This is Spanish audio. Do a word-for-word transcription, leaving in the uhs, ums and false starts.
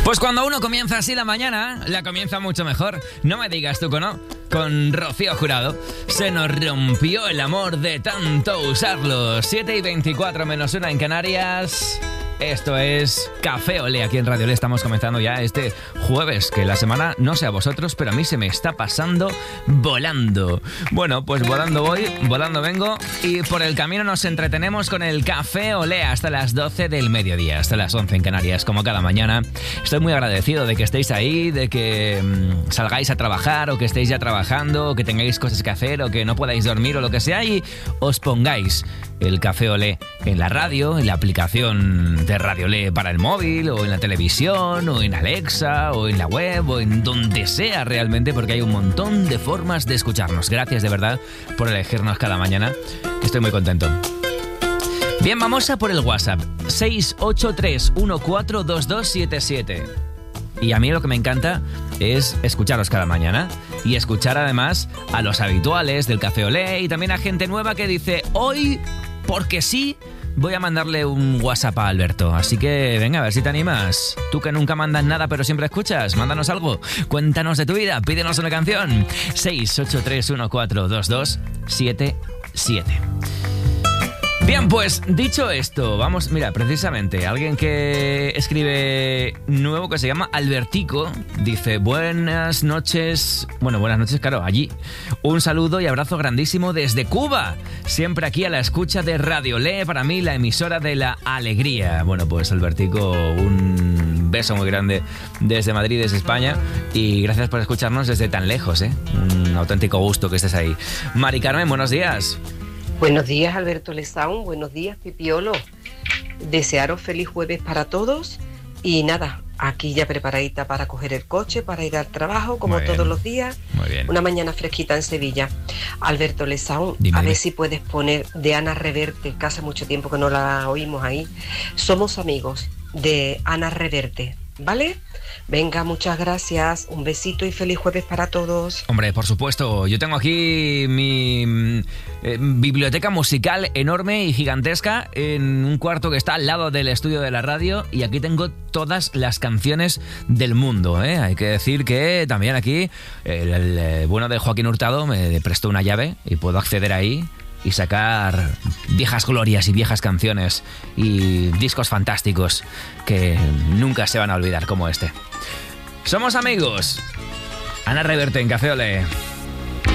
Pues cuando uno comienza así la mañana, la comienza mucho mejor. No me digas tú que no. Con Rocío Jurado. Se nos rompió el amor de tanto usarlo. siete y veinticuatro menos una en Canarias. Esto es Café Olé, aquí en Radio Olé. Estamos comenzando ya este jueves, que la semana, no sé a vosotros, pero a mí se me está pasando volando. Bueno, pues volando voy, volando vengo, y por el camino nos entretenemos con el Café Olé hasta las doce del mediodía, hasta las once en Canarias, como cada mañana. Estoy muy agradecido de que estéis ahí, de que mmm, salgáis a trabajar, o que estéis ya trabajando, o que tengáis cosas que hacer, o que no podáis dormir, o lo que sea, y os pongáis el Café Olé en la radio, en la aplicación de Radio Olé para el móvil, o en la televisión, o en Alexa, o en la web, o en donde sea realmente, porque hay un montón de formas de escucharnos. Gracias de verdad por elegirnos cada mañana, estoy muy contento. Bien, vamos a por el WhatsApp seis ocho tres uno cuatro dos dos siete siete. Y a mí lo que me encanta es escucharos cada mañana, y escuchar además a los habituales del Café Olé, y también a gente nueva que dice: hoy, porque sí, voy a mandarle un WhatsApp a Alberto. Así que venga, a ver si te animas. Tú que nunca mandas nada pero siempre escuchas, mándanos algo. Cuéntanos de tu vida, pídenos una canción. seis ocho tres uno cuatro dos dos siete siete. Bien, pues dicho esto, vamos, mira, precisamente, alguien que escribe nuevo, que se llama Albertico, dice: buenas noches, bueno, buenas noches, claro, allí. Un saludo y abrazo grandísimo desde Cuba, siempre aquí a la escucha de Radio Olé, para mí la emisora de la alegría. Bueno, pues Albertico, un beso muy grande desde Madrid, desde España, y gracias por escucharnos desde tan lejos, ¿eh? Un auténtico gusto que estés ahí. Mari Carmen, buenos días. Buenos días, Alberto Lezaun, buenos días, Pipiolo. Desearos feliz jueves para todos, y nada, aquí ya preparadita para coger el coche, para ir al trabajo, como todos los días. Muy bien. Una mañana fresquita en Sevilla. Alberto Lezaun, Dime, a dime. ver si puedes poner de Ana Reverte, que hace mucho tiempo que no la oímos ahí. Somos amigos, de Ana Reverte, ¿vale? Venga, muchas gracias, un besito y feliz jueves para todos. Hombre, por supuesto, yo tengo aquí mi eh, biblioteca musical enorme y gigantesca en un cuarto que está al lado del estudio de la radio, y aquí tengo todas las canciones del mundo, ¿eh? Hay que decir que también aquí el, el, el bueno de Joaquín Hurtado me prestó una llave y puedo acceder ahí y sacar viejas glorias y viejas canciones y discos fantásticos que nunca se van a olvidar, como este. Somos amigos. Ana Reverte en Café Olé.